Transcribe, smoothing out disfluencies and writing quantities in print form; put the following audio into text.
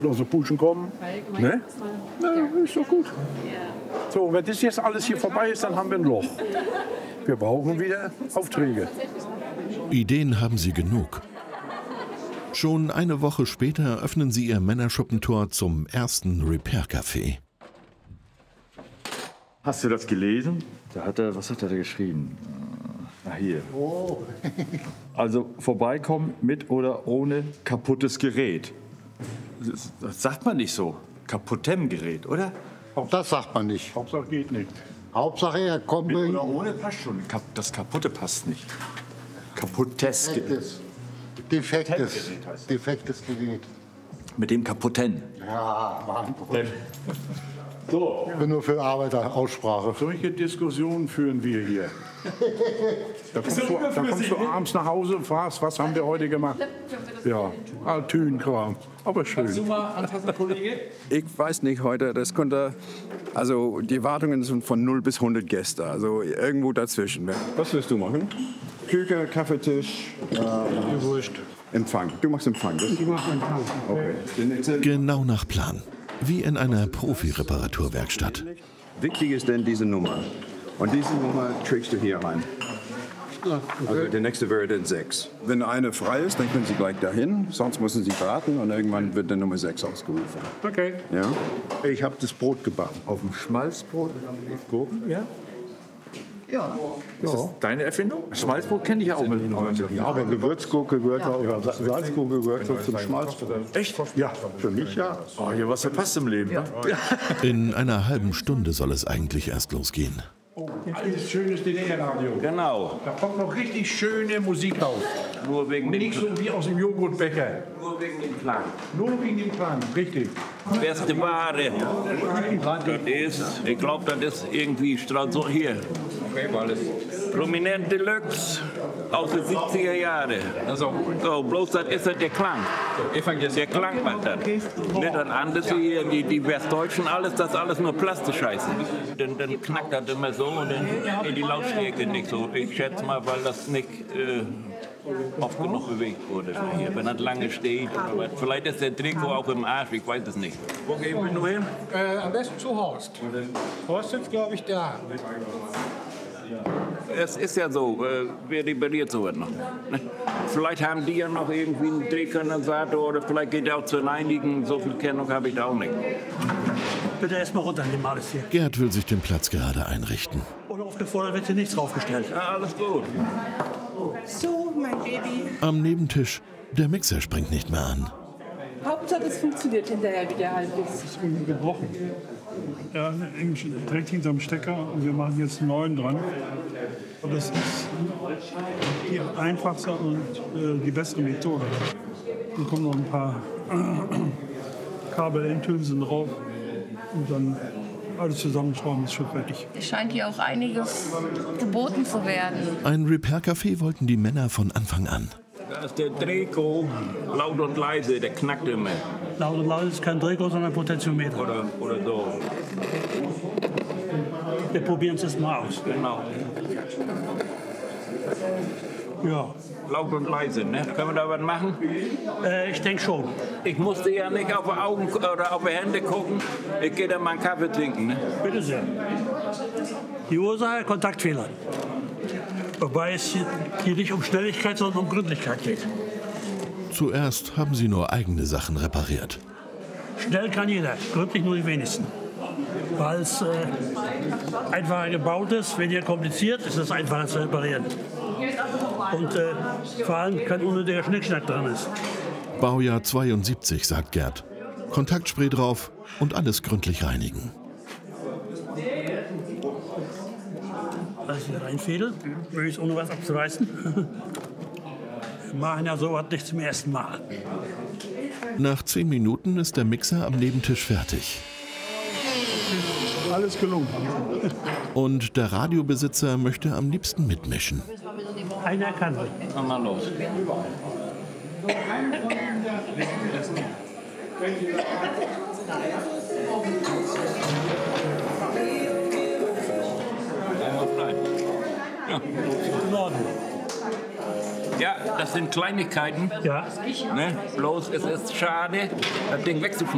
Aus der Puschen kommen. Ne? Ja, ist doch gut. So, wenn das jetzt alles hier vorbei ist, dann haben wir ein Loch. Wir brauchen wieder Aufträge. Ideen haben sie genug. Schon eine Woche später öffnen sie ihr Männerschuppentor zum ersten Repair-Café. Hast du das gelesen? Was hat er da geschrieben? Hier. Oh. Also vorbeikommen mit oder ohne kaputtes Gerät. Das sagt man nicht so. Kaputtem Gerät, oder? Auch das sagt man nicht. Hauptsache geht nicht. Hauptsache er kommt Mit oder ohne passt schon. Das Kaputte passt nicht. Kaputtes Gerät. Defektes Gerät. Mit dem Kaputten. Ja, Mann. So. Ich bin nur für Arbeiteraussprache. Solche Diskussionen führen wir hier. Da kommst du abends nach Hause und fragst, was haben wir heute gemacht? Ja, Altünkram, aber schön. Kannst du mal anfassen, Kollege? Ich weiß nicht heute, also die Wartungen sind von 0 bis 100 Gäste, also irgendwo dazwischen. Was willst du machen? Küche, Kaffeetisch, Empfang. Du machst Empfang. Ich mache Empfang. Okay. Genau nach Plan. Wie in einer Profi-Reparaturwerkstatt. Wichtig ist denn diese Nummer. Und diese Nummer trägst du hier rein. Also der nächste wäre dann 6. Wenn eine frei ist, dann können Sie gleich dahin. Sonst müssen Sie warten und irgendwann wird dann Nummer 6 ausgerufen. Okay. Ja? Ich habe das Brot gebacken. Auf dem Schmalzbrot? Gurken? Ja. Ja. Ist das deine Erfindung? Schmalzbrot kenne ich ja auch. Ja, aber Gewürzgurke gehört auch, oder Salzgurke gehört auch zum Schmalzbrot. Echt? Ja, für mich ja. Oh, hier was verpasst im Leben. Ja. In einer halben Stunde soll es eigentlich erst losgehen. Alles schönes DDR-Radio. Genau. Da kommt noch richtig schöne Musik raus. Nur wegen Nicht so wie aus dem Joghurtbecher. Nur wegen dem Klang. Nur wegen dem Klang, richtig. Beste Ware. Das ist, ich glaube, das ist irgendwie so hier. Prominent Deluxe aus den 70er Jahren. So, bloß das ist der Klang. Der Klang macht das. Nicht das andere hier, die Westdeutschen, alles, das ist alles nur Plastikscheiße. Dann knackt das immer so und dann in die Lautstärke nicht so. Ich schätze mal, weil das nicht oft genug bewegt wurde. Hier, wenn das lange steht. Aber vielleicht ist der Trikot auch im Arsch, ich weiß es nicht. Wo gehen wir nur hin? Am besten zu Horst. Horst ist, glaube ich, da. Es ist ja so, wer repariert sowas noch? Vielleicht haben die ja noch irgendwie einen Drehkondensator oder vielleicht geht er auch zu einigen. So viel Kennung habe ich da auch nicht. Bitte erstmal runternehmen, alles hier. Gerd will sich den Platz gerade einrichten. Oder aufgefordert wird hier nichts draufgestellt. Ja, alles gut. So, mein Baby. Am Nebentisch, der Mixer springt nicht mehr an. Hauptsache, es funktioniert hinterher wieder halbwegs. Ist irgendwie gebrochen. Ja, direkt hinterm Stecker und wir machen jetzt einen neuen dran. Und das ist die einfachste und die bessere Methode. Dann kommen noch ein paar Kabelendhülsen drauf und dann alles zusammenschrauben, ist schon fertig. Es scheint hier auch einiges geboten zu werden. Ein Repair-Café wollten die Männer von Anfang an. Da ist der Drehko, laut und leise, der knackt immer. Laut und leise ist kein Drehko, sondern ein Potentiometer. Oder so. Wir probieren es jetzt mal aus. Genau. Ja. Laut und leise, ne? Können wir da was machen? Ich denke schon. Ich musste ja nicht auf die Augen oder auf die Hände gucken. Ich gehe dann mal einen Kaffee trinken, ne? Bitte sehr. Die Ursache, Kontaktfehler. Wobei es hier nicht um Schnelligkeit, sondern um Gründlichkeit geht. Zuerst haben sie nur eigene Sachen repariert. Schnell kann jeder, gründlich nur die wenigsten. Weil es einfacher gebaut ist, weniger kompliziert, ist es einfacher zu reparieren. Und vor allem kein unnötiger Schnickschnack dran ist. Baujahr 72, sagt Gerd. Kontaktspray drauf und alles gründlich reinigen. Das ist ein Fädel, möglichst ohne was abzureißen. Wir machen ja sowas nicht zum ersten Mal. Nach 10 Minuten ist der Mixer am Nebentisch fertig. Alles gelungen. Und der Radiobesitzer möchte am liebsten mitmischen. Einer kann. Na mal los. Ja. Ja, das sind Kleinigkeiten. Ja. Ne? Bloß es ist schade, das Ding wegzuschmeißen.